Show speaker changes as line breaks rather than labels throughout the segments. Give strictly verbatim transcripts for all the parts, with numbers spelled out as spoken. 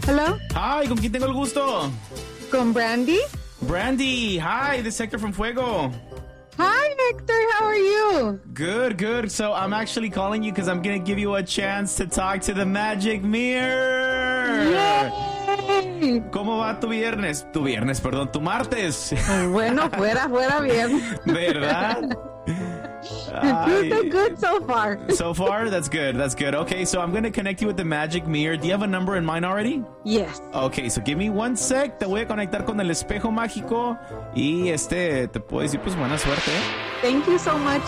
Hello?
Hi, ¿con quién tengo el gusto?
Con Brandy?
Brandy, hi, this is Hector from Fuego.
Hi, Hector. How are you?
Good, good. So I'm actually calling you because I'm going to give you a chance to talk to the Magic Mirror.
Yay!
¿Cómo va tu viernes? Tu viernes, perdón, tu martes.
Bueno, fuera, fuera bien.
¿Verdad?
Good, so good so far.
So far, that's good. That's good. Okay, so I'm going to connect you with the Magic Mirror. Do you have a number in mind already?
Yes.
Okay, so give me one sec. Te voy a conectar con el espejo mágico. Y este, te puedo decir, pues buena suerte.
Thank you so much.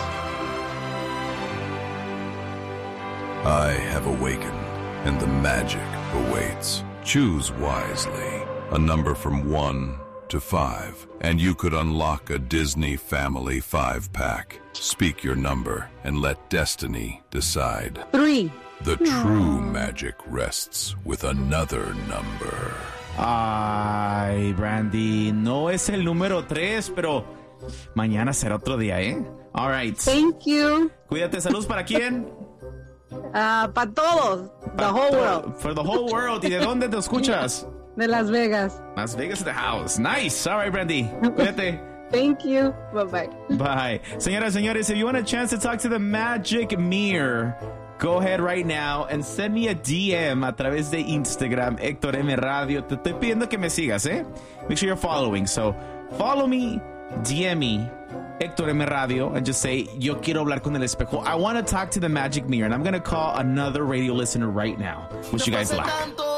I have awakened, and the magic awaits. Choose wisely. A number from one to five, and you could unlock a Disney Family five-pack. Speak your number and let destiny decide.
Three.
The true magic rests with another number.
Ay, Brandy, no es el número tres, pero mañana será otro día, ¿eh? All right.
Thank you.
Cuídate, saludos para quién.
Uh, para todos. The whole world.
For the whole world. ¿Y de dónde te escuchas?
De Las Vegas.
Las Vegas in the house. Nice. All right, Brandy. Cuídate.
Thank you. Bye-bye.
Bye. Señoras, señores, if you want a chance to talk to the Magic Mirror, go ahead right now and send me a D M a través de Instagram, Héctor M Radio. Te estoy pidiendo que me sigas, ¿eh? Make sure you're following. So, follow me, D M me, Héctor M Radio, and just say, yo quiero hablar con el espejo. I want to talk to the Magic Mirror, and I'm going to call another radio listener right now. Wish you guys luck.